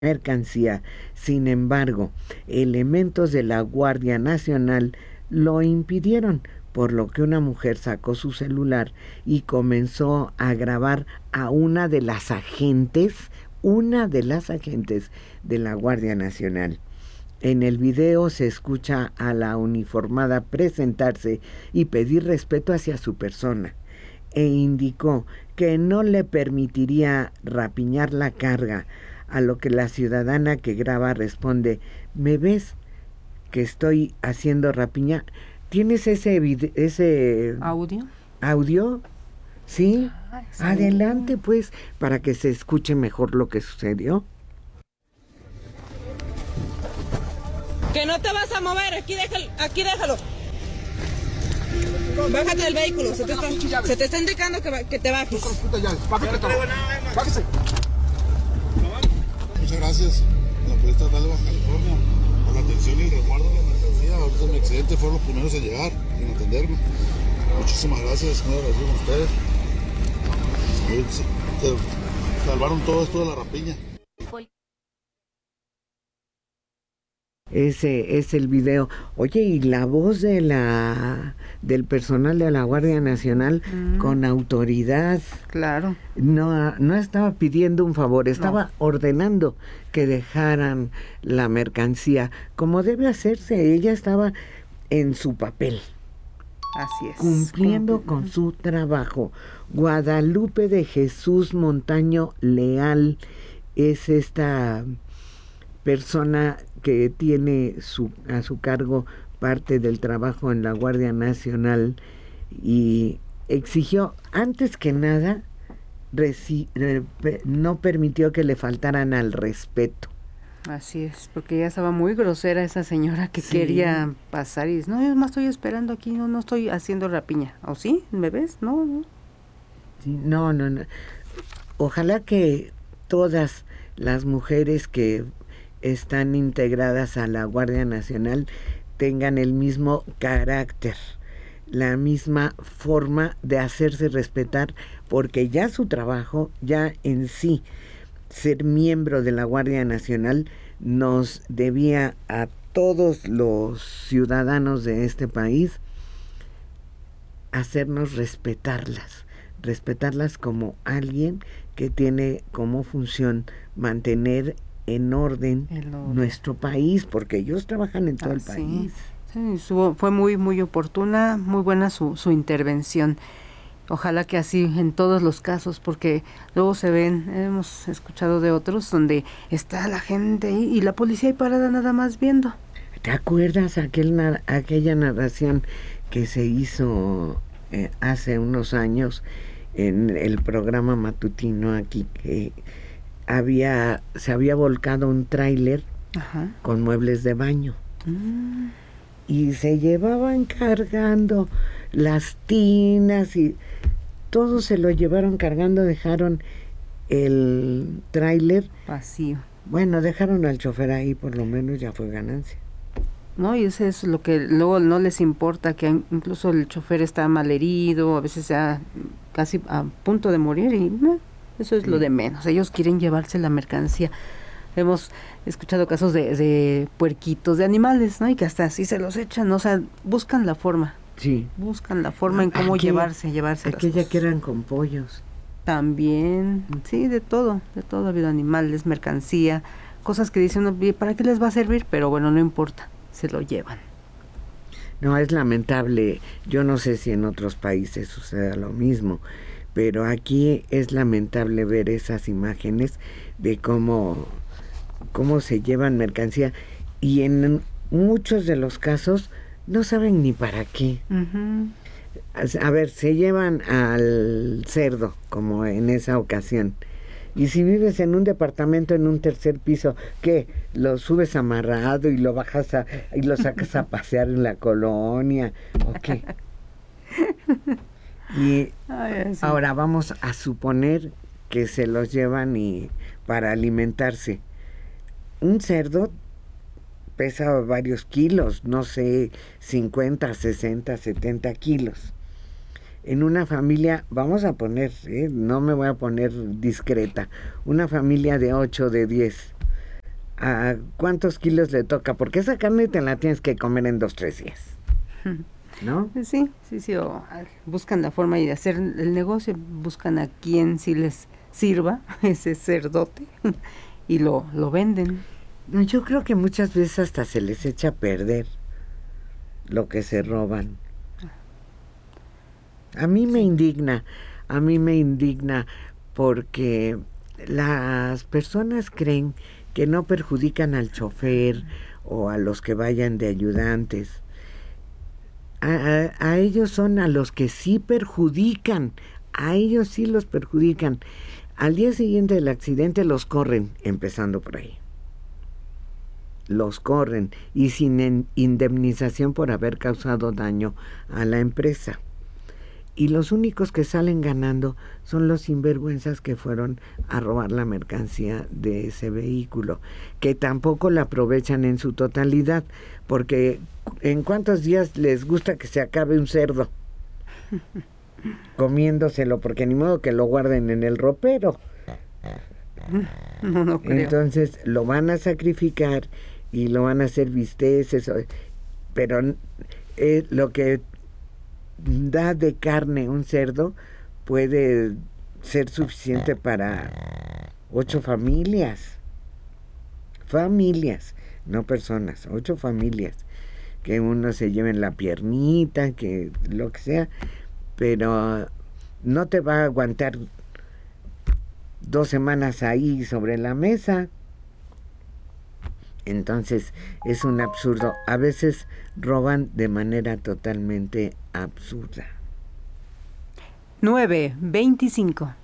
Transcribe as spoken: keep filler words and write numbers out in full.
mercancía. Sin embargo, elementos de la Guardia Nacional lo impidieron, por lo que una mujer sacó su celular y comenzó a grabar a una de las agentes, una de las agentes de la Guardia Nacional. En el video se escucha a la uniformada presentarse y pedir respeto hacia su persona, e indicó que no le permitiría rapiñar la carga, a lo que la ciudadana que graba responde: ¿me ves que estoy haciendo rapiña? ¿Tienes ese vide- ese audio? ¿Audio? ¿Sí? Ah, sí. Adelante, pues, para que se escuche mejor lo que sucedió. Que no te vas a mover, aquí déjalo, aquí déjalo. Bájate del vehículo, se te está, se te está indicando que, que te bajes. Bájese. Muchas gracias a la Policía Estatal de Baja California por la atención y el resguardo de la mercancía. Ahorita en mi accidente fueron los primeros en llegar, en atenderme. Muchísimas gracias, muy agradecido con ustedes. Salvaron todo esto de la rapiña. Ese es el video. Oye, y la voz de la del personal de la Guardia Nacional mm. con autoridad. Claro. No, no estaba pidiendo un favor, estaba no. ordenando que dejaran la mercancía como debe hacerse. Ella estaba en su papel. Así es. Cumpliendo Cumpli- con su trabajo. Guadalupe de Jesús Montaño Leal es esta persona que tiene su, a su cargo parte del trabajo en la Guardia Nacional, y exigió, antes que nada, reci- eh, no permitió que le faltaran al respeto. Así es, porque ya estaba muy grosera esa señora que sí. quería pasar y dice, no, yo más estoy esperando aquí, no, no estoy haciendo rapiña. ¿O sí? ¿Me ves? No, no. Sí, no, no, no. Ojalá que todas las mujeres que están integradas a la Guardia Nacional tengan el mismo carácter, la misma forma de hacerse respetar, porque ya su trabajo, ya en sí, ser miembro de la Guardia Nacional nos debía a todos los ciudadanos de este país hacernos respetarlas, respetarlas como alguien que tiene como función mantener en orden nuestro país, porque ellos trabajan en todo ah, el país. Sí, sí, fue muy muy oportuna, muy buena su, su intervención. Ojalá que así en todos los casos, porque luego se ven, hemos escuchado de otros donde está la gente ahí y la policía ahí parada nada más viendo. ¿Te acuerdas aquel aquella narración que se hizo eh, hace unos años en el programa matutino aquí, que había se había volcado un tráiler con muebles de baño mm. y se llevaban cargando las tinas y todo se lo llevaron cargando, dejaron el tráiler vacío. Bueno, dejaron al chofer ahí, por lo menos ya fue ganancia. No, y eso es lo que luego no les importa, que incluso el chofer está malherido, a veces ya casi a punto de morir y no, eso es sí. lo de menos. Ellos quieren llevarse la mercancía. Hemos escuchado casos de, de puerquitos, de animales, ¿no? Y que hasta así se los echan, ¿no? O sea, buscan la forma. Sí. Buscan la forma en cómo aquella, llevarse, llevarse aquella las cosas. Que eran con pollos. También, sí, de todo, de todo ha habido animales, mercancía, cosas que dicen, ¿para qué les va a servir? Pero bueno, no importa, se lo llevan. No, es lamentable. Yo no sé si en otros países suceda lo mismo, pero aquí es lamentable ver esas imágenes de cómo, cómo se llevan mercancía, y en muchos de los casos no saben ni para qué. Uh-huh. A ver, se llevan al cerdo, como en esa ocasión. Y si vives en un departamento en un tercer piso, ¿qué? ¿Lo subes amarrado y lo bajas a, y lo sacas a pasear en la colonia? ¿O qué? Y Ay, ahora vamos a suponer que se los llevan y para alimentarse. Un cerdo pesa varios kilos, no sé, cincuenta, sesenta, setenta kilos. En una familia, vamos a poner, ¿eh? no me voy a poner discreta, una familia de ocho, de diez, a cuántos kilos le toca, porque esa carne te la tienes que comer en dos, tres días, ¿no? Sí, sí, sí, o buscan la forma de hacer el negocio, buscan a quien sí les sirva ese cerdote y lo, lo venden. No, yo creo que muchas veces hasta se les echa a perder lo que se roban. A mí me indigna, a mí me indigna porque las personas creen que no perjudican al chofer o a los que vayan de ayudantes. A, a, a ellos son a los que sí perjudican, a ellos sí los perjudican. Al día siguiente del accidente los corren, empezando por ahí. Los corren y sin indemnización por haber causado daño a la empresa. Y los únicos que salen ganando son los sinvergüenzas que fueron a robar la mercancía de ese vehículo, que tampoco la aprovechan en su totalidad, porque ¿en cuántos días les gusta que se acabe un cerdo? Comiéndoselo, porque ni modo que lo guarden en el ropero. No, no creo. Entonces lo van a sacrificar y lo van a hacer bisteces, pero eh, lo que da de carne un cerdo puede ser suficiente para ocho familias, familias, no personas, ocho familias, que uno se lleven la piernita, que lo que sea, pero no te va a aguantar dos semanas ahí sobre la mesa. Entonces es un absurdo. A veces roban de manera totalmente absurda. nueve veinticinco.